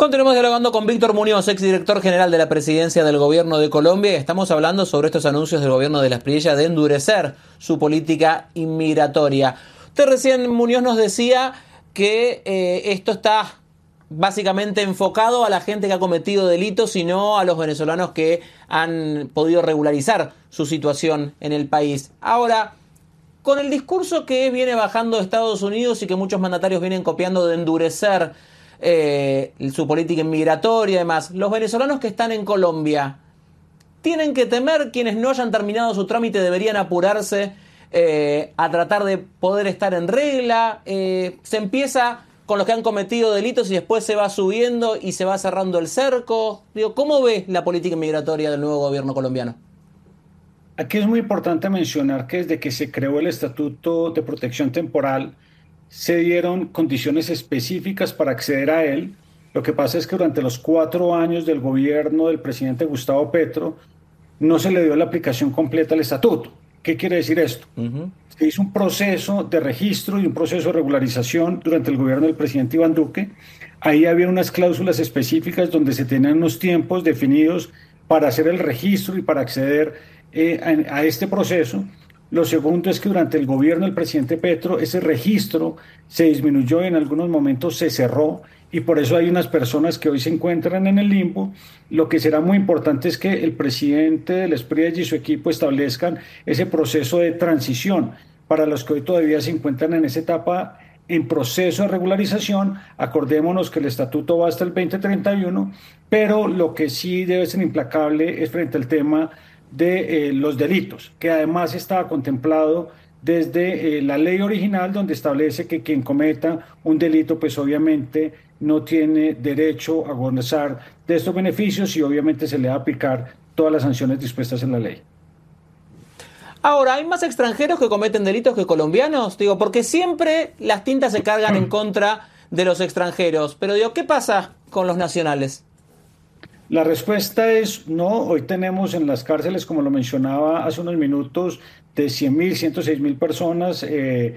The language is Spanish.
Continuamos dialogando con Víctor Muñoz, exdirector general de la Presidencia del Gobierno de Colombia. Estamos hablando sobre estos anuncios del gobierno de la Espriella de endurecer su política inmigratoria. Usted recién, Muñoz, nos decía que esto está básicamente enfocado a la gente que ha cometido delitos y no a los venezolanos que han podido regularizar su situación en el país. Ahora, con el discurso que viene bajando de Estados Unidos y que muchos mandatarios vienen copiando de endurecer su política inmigratoria y demás, los venezolanos que están en Colombia tienen que temer, quienes no hayan terminado su trámite deberían apurarse a tratar de poder estar en regla. Se empieza con los que han cometido delitos y después se va subiendo y se va cerrando el cerco. Digo, ¿cómo ves la política inmigratoria del nuevo gobierno colombiano? Aquí es muy importante mencionar que desde que se creó el Estatuto de Protección Temporal, se dieron condiciones específicas para acceder a él. Lo que pasa es que durante los 4 años del gobierno del presidente Gustavo Petro no se le dio la aplicación completa al estatuto. ¿Qué quiere decir esto? Se hizo un proceso de registro y un proceso de regularización durante el gobierno del presidente Iván Duque. Ahí había unas cláusulas específicas donde se tenían unos tiempos definidos para hacer el registro y para acceder a este proceso. Lo segundo es que durante el gobierno del presidente Petro ese registro se disminuyó y en algunos momentos se cerró, y por eso hay unas personas que hoy se encuentran en el limbo. Lo que será muy importante es que el presidente del Espriella y su equipo establezcan ese proceso de transición para los que hoy todavía se encuentran en esa etapa en proceso de regularización. Acordémonos que el estatuto va hasta el 2031, pero lo que sí debe ser implacable es frente al tema de los delitos, que además estaba contemplado desde la ley original, donde establece que quien cometa un delito pues obviamente no tiene derecho a gozar de estos beneficios y obviamente se le va a aplicar todas las sanciones dispuestas en la ley. Ahora, ¿hay más extranjeros que cometen delitos que colombianos? Digo, porque siempre las tintas se cargan en contra de los extranjeros, pero digo, ¿qué pasa con los nacionales? La respuesta es no. Hoy tenemos en las cárceles, como lo mencionaba hace unos minutos, de 100.000, 106.000 personas